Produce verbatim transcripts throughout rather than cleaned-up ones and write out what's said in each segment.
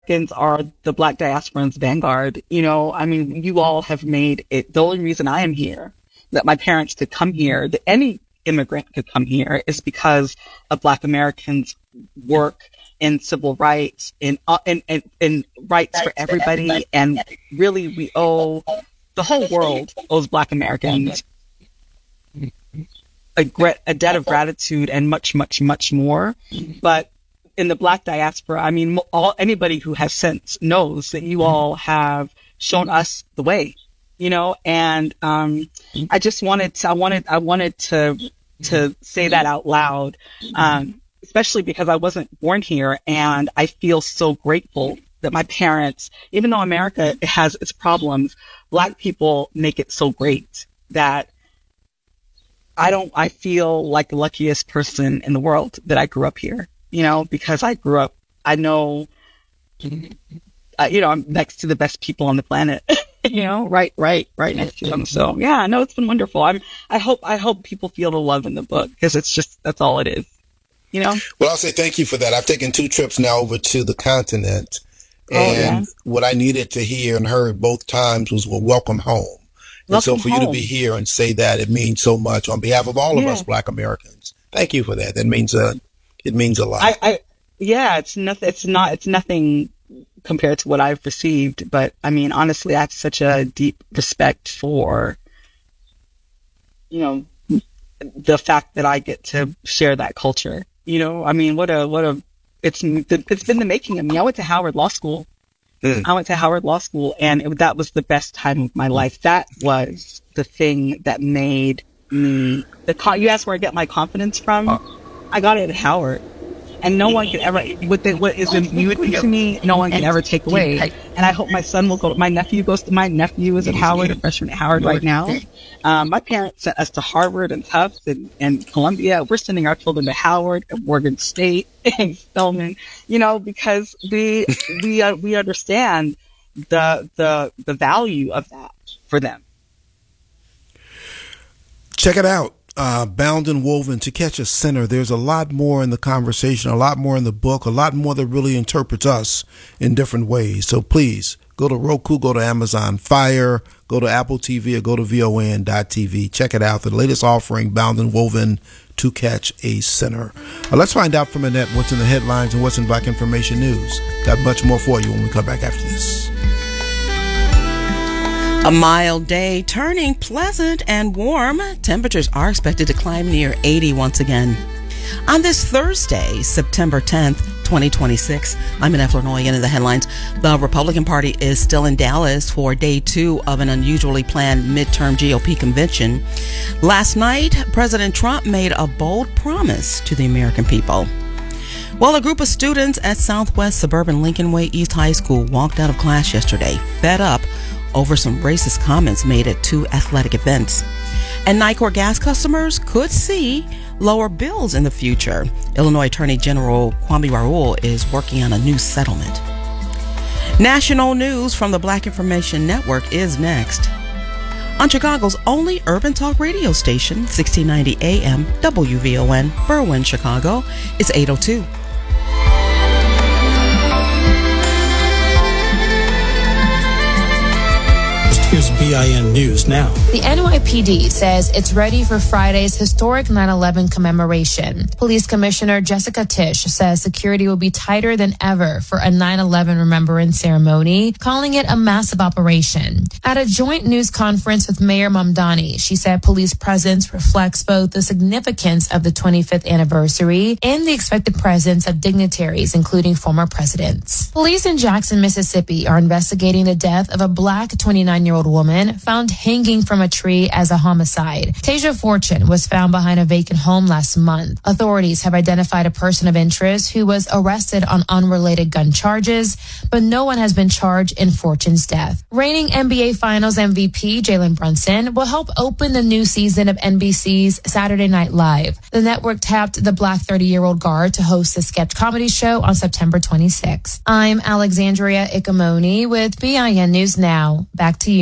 Americans are the Black diasporan's vanguard. You know, I mean, you all have made it. The only reason I am here, that my parents could come here, that any immigrant could come here, is because of Black Americans' work in civil rights, in, uh, in, in, in rights for everybody. And really, we owe, the whole world owes Black Americans a, gra- a debt of gratitude and much, much, much more. But in the Black diaspora, I mean, all anybody who has sense knows that you all have shown us the way, you know. And um, I just wanted, to, I wanted, I wanted to to say that out loud, um, especially because I wasn't born here, and I feel so grateful that my parents, even though America has its problems, Black people make it so great that I don't. I feel like the luckiest person in the world that I grew up here. You know, because I grew up, I know, uh, you know, I'm next to the best people on the planet, you know, right, right, right next to them. So yeah, no, it's been wonderful. I'm, I hope, I hope people feel the love in the book, because it's just, that's all it is, you know? Well, I'll say thank you for that. I've taken two trips now over to the continent, and oh, yeah. what I needed to hear and heard both times was, well, welcome home. Welcome and so for home. you to be here and say that, it means so much on behalf of all of yeah. us Black Americans. Thank you for that. That means, uh, It means a lot. I, I, yeah, it's nothing, it's not, it's nothing compared to what I've received. But I mean, honestly, I have such a deep respect for, you know, the fact that I get to share that culture. You know, I mean, what a, what a, it's, it's been the making of me. I went to Howard Law School. Mm. I went to Howard Law School, and it, that was the best time of my life. That was the thing that made me, the, you asked where I get my confidence from. Uh. I got it at Howard, and no one can ever, what, the, what is imbued into me, no one can ever take away. And I hope my son will go, my nephew goes to, my nephew is at Howard, a freshman at Howard right now. Um, my parents sent us to Harvard and Tufts and, and Columbia. We're sending our children to Howard and Morgan State and Spelman, you know, because we, we, uh, we understand the, the, the value of that for them. Check it out. Uh, Bound and Woven, To Catch a Sinner. There's a lot more in the conversation, a lot more in the book, a lot more that really interprets us in different ways. So please go to Roku, go to Amazon Fire, go to Apple T V, or go to V O N dot T V. Check it out. The latest offering, Bound and Woven, To Catch a Sinner. Uh, let's find out from Annette what's in the headlines and what's in Black Information News. Got much more for you when we come back after this. A mild day turning pleasant and warm. Temperatures are expected to climb near eighty once again. On this Thursday, September tenth, twenty twenty-six, I'm Annette Flournoy. In the headlines, the Republican Party is still in Dallas for day two of an unusually planned midterm G O P convention. Last night, President Trump made a bold promise to the American people. Well, a group of students at Southwest Suburban Lincoln Way East High School walked out of class yesterday, fed up over some racist comments made at two athletic events. And Nicor gas customers could see lower bills in the future. Illinois Attorney General Kwame Raoul is working on a new settlement. National news from the Black Information Network is next. On Chicago's only urban talk radio station, sixteen ninety A M W V O N, Berwyn, Chicago. It's eight oh two. Here's B I N News now. The N Y P D says it's ready for Friday's historic nine eleven commemoration. Police Commissioner Jessica Tisch says security will be tighter than ever for a nine eleven remembrance ceremony, calling it a massive operation. At a joint news conference with Mayor Mamdani, she said police presence reflects both the significance of the twenty-fifth anniversary and the expected presence of dignitaries, including former presidents. Police in Jackson, Mississippi are investigating the death of a black twenty-nine-year-old woman found hanging from a tree as a homicide. Tasia Fortune was found behind a vacant home last month. Authorities have identified a person of interest who was arrested on unrelated gun charges, but no one has been charged in Fortune's death. Reigning N B A Finals M V P Jalen Brunson will help open the new season of N B C's Saturday Night Live. The network tapped the black thirty-year-old guard to host the sketch comedy show on September twenty-sixth. I'm Alexandria Ikamoni with B I N News Now. Back to you, Mike.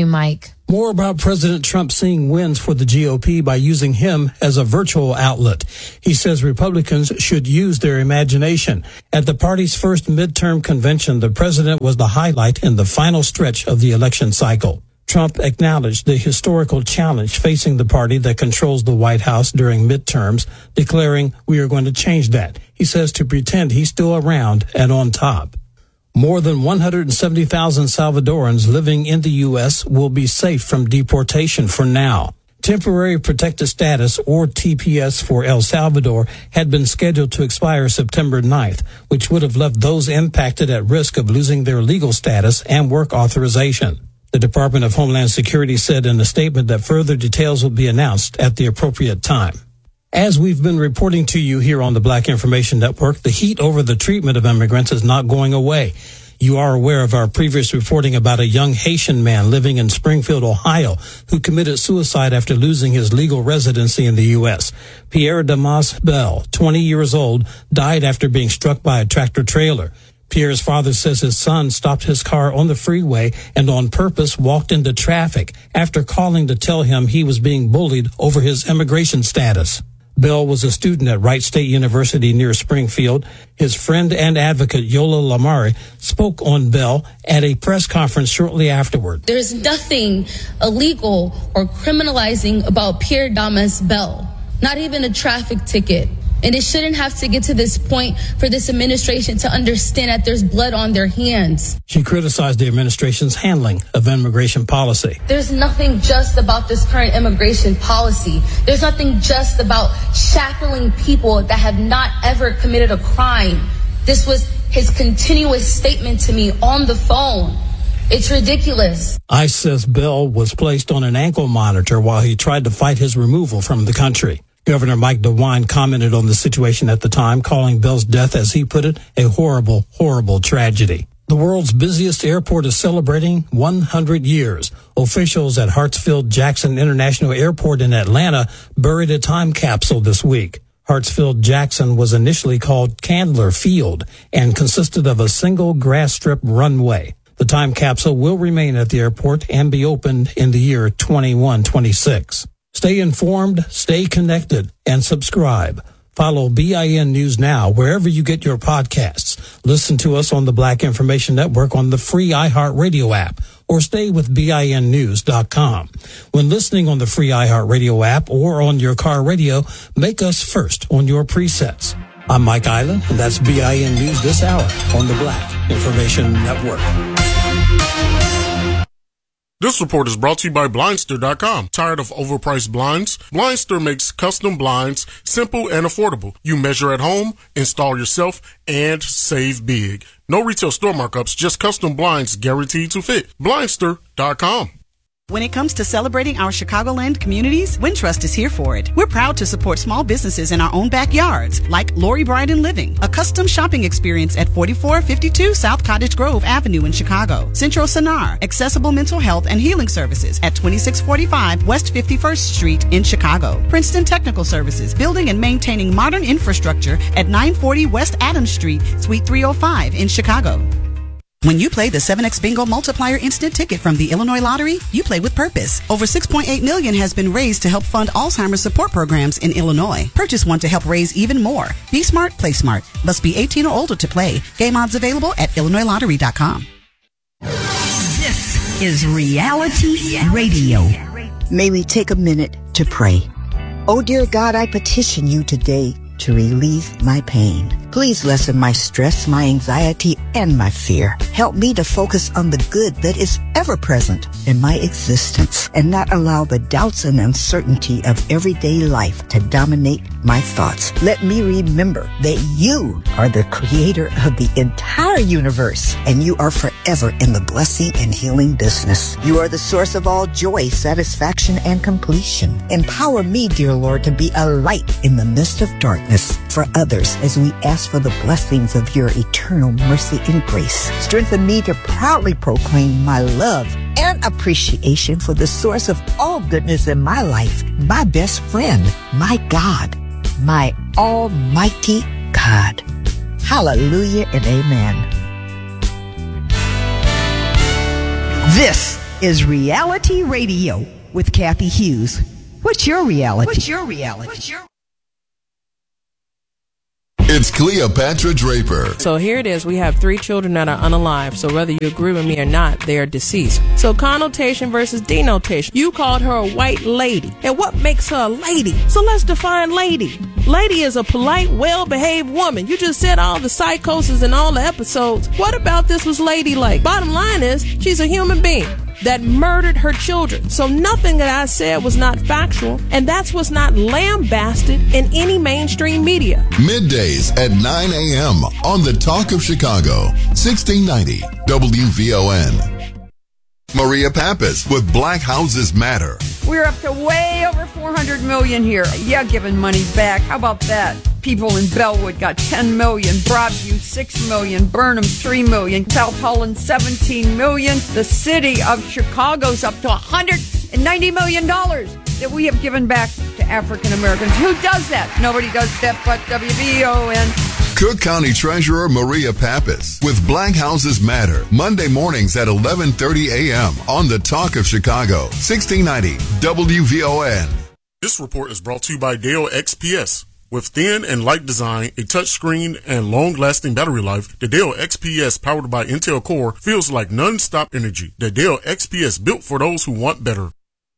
back. More about President Trump seeing wins for the G O P by using him as a virtual outlet. He says Republicans should use their imagination. At the party's first midterm convention, the president was the highlight in the final stretch of the election cycle. Trump acknowledged the historical challenge facing the party that controls the White House during midterms, declaring, "We are going to change that." He says to pretend he's still around and on top. More than one hundred seventy thousand Salvadorans living in the U S will be safe from deportation for now. Temporary protected status, or T P S, for El Salvador had been scheduled to expire September ninth, which would have left those impacted at risk of losing their legal status and work authorization. The Department of Homeland Security said in a statement that further details will be announced at the appropriate time. As we've been reporting to you here on the Black Information Network, the heat over the treatment of immigrants is not going away. You are aware of our previous reporting about a young Haitian man living in Springfield, Ohio, who committed suicide after losing his legal residency in the U S. Pierre Damas Bell, twenty years old, died after being struck by a tractor trailer. Pierre's father says his son stopped his car on the freeway and on purpose walked into traffic after calling to tell him he was being bullied over his immigration status. Bell was a student at Wright State University near Springfield. His friend and advocate Yola Lamare spoke on Bell at a press conference shortly afterward. There's nothing illegal or criminalizing about Pierre Damas Bell, not even a traffic ticket. And it shouldn't have to get to this point for this administration to understand that there's blood on their hands. She criticized the administration's handling of immigration policy. There's nothing just about this current immigration policy. There's nothing just about shackling people that have not ever committed a crime. This was his continuous statement to me on the phone. It's ridiculous. ICE says Bell was placed on an ankle monitor while he tried to fight his removal from the country. Governor Mike DeWine commented on the situation at the time, calling Bell's death, as he put it, a horrible, horrible tragedy. The world's busiest airport is celebrating one hundred years. Officials at Hartsfield-Jackson International Airport in Atlanta buried a time capsule this week. Hartsfield-Jackson was initially called Candler Field and consisted of a single grass strip runway. The time capsule will remain at the airport and be opened in the year twenty-one twenty-six. Stay informed, stay connected, and subscribe. Follow B I N News Now wherever you get your podcasts. Listen to us on the Black Information Network on the free iHeartRadio app, or stay with B I N news dot com. When listening on the free iHeartRadio app or on your car radio, make us first on your presets. I'm Mike Island, and that's B I N News this hour on the Black Information Network. This report is brought to you by Blindster dot com. Tired of overpriced blinds? Blindster makes custom blinds simple and affordable. You measure at home, install yourself, and save big. No retail store markups, just custom blinds guaranteed to fit. Blindster dot com. When it comes to celebrating our Chicagoland communities, Wintrust is here for it. We're proud to support small businesses in our own backyards, like Lori Bryden Living, a custom shopping experience at forty-four fifty-two South Cottage Grove Avenue in Chicago. Central Sonar, accessible mental health and healing services at twenty-six forty-five West fifty-first Street in Chicago. Princeton Technical Services, building and maintaining modern infrastructure at nine forty West Adams Street, Suite three oh five in Chicago. When you play the seven X Bingo Multiplier Instant Ticket from the Illinois Lottery, you play with purpose. Over six point eight million dollars has been raised to help fund Alzheimer's support programs in Illinois. Purchase one to help raise even more. Be smart, play smart. Must be eighteen or older to play. Game odds available at illinois lottery dot com. This is Reality Radio. May we take a minute to pray. Oh, dear God, I petition you today to relieve my pain. Please lessen my stress, my anxiety, and my fear. Help me to focus on the good that is ever present in my existence and not allow the doubts and uncertainty of everyday life to dominate my thoughts. Let me remember that you are the creator of the entire universe and you are forever in the blessing and healing business. You are the source of all joy, satisfaction, and completion. Empower me, dear Lord, to be a light in the midst of darkness for others as we ask for the blessings of your eternal mercy and grace. Strengthen me to proudly proclaim my love and appreciation for the source of all goodness in my life, my best friend, my God, my almighty God. Hallelujah and amen. This is Reality Radio with Kathy Hughes. What's your reality? What's your reality? What's your It's Cleopatra Draper. So here it is. We have three children that are unalive. So whether you agree with me or not, they are deceased. So connotation versus denotation. You called her a white lady. And what makes her a lady? So let's define lady. Lady is a polite, well-behaved woman. You just said all the psychosis and all the episodes. What about this was ladylike? Bottom line is, she's a human being that murdered her children. So nothing that I said was not factual, and that's what's not lambasted in any mainstream media. Middays at nine a.m. on the Talk of Chicago, sixteen ninety W V O N. Maria Pappas with Black Houses Matter. We're up to way over four hundred million here. Yeah, giving money back. How about that? People in Bellwood got ten million, Broadview six million, Burnham three million, South Holland seventeen million. The city of Chicago's up to one hundred ninety million dollars that we have given back to African Americans. Who does that? Nobody does that but W V O N. Cook County Treasurer Maria Pappas with Black Houses Matter, Monday mornings at eleven thirty a.m. on the Talk of Chicago, sixteen ninety W V O N. This report is brought to you by Dell X P S. With thin and light design, a touchscreen, and long-lasting battery life, the Dell X P S powered by Intel Core feels like non-stop energy. The Dell X P S, built for those who want better.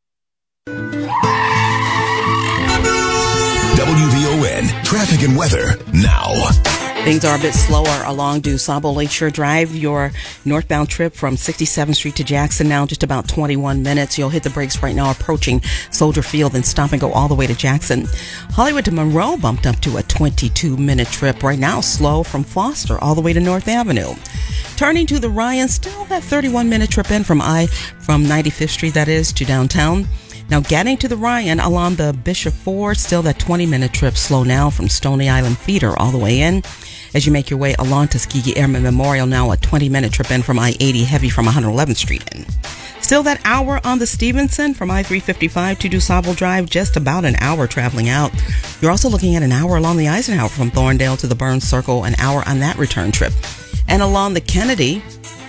W V O N traffic and weather now. Things are a bit slower along DuSable Lakeshore Drive. Your northbound trip from sixty-seventh Street to Jackson now just about twenty-one minutes. You'll hit the brakes right now approaching Soldier Field and stop and go all the way to Jackson. Hollywood to Monroe bumped up to a twenty-two minute trip. Right now slow from Foster all the way to North Avenue. Turning to the Ryan, still that thirty-one minute trip in from I from ninety-fifth Street, that is, to downtown. Now getting to the Ryan along the Bishop Ford, still that twenty minute trip slow now from Stony Island Feeder all the way in. As you make your way along Tuskegee Airmen Memorial, now a twenty minute trip in from I eighty heavy from one hundred eleventh Street in. Still that hour on the Stevenson from I three fifty-five to DuSable Drive, just about an hour traveling out. You're also looking at an hour along the Eisenhower from Thorndale to the Burns Circle, an hour on that return trip. And along the Kennedy,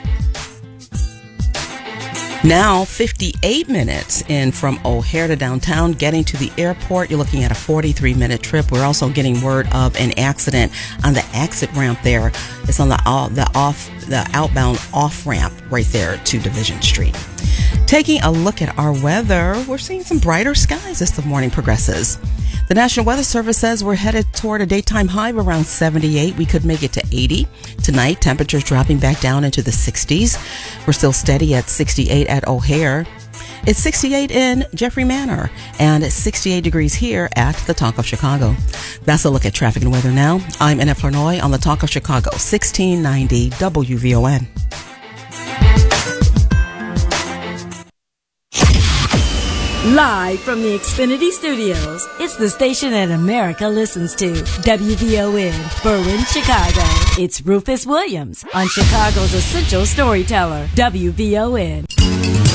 now fifty-eight minutes in from O'Hare to downtown. Getting to the airport, you're looking at a forty-three minute trip. We're also getting word of an accident on the exit ramp there. It's on the, uh, the off the outbound off ramp right there to Division Street. Taking a look at our weather, we're seeing some brighter skies as the morning progresses. The National Weather Service says we're headed toward a daytime high of around seventy-eight. We could make it to eighty. Tonight, temperatures dropping back down into the sixties. We're still steady at sixty-eight at O'Hare. It's sixty-eight in Jeffrey Manor, and it's sixty-eight degrees here at the Talk of Chicago. That's a look at traffic and weather now. I'm Annette Flournoy on the Talk of Chicago, sixteen ninety W V O N. Live from the Xfinity Studios, it's the station that America listens to. W V O N, Berwyn, Chicago. It's Rufus Williams on Chicago's Essential Storyteller, W V O N.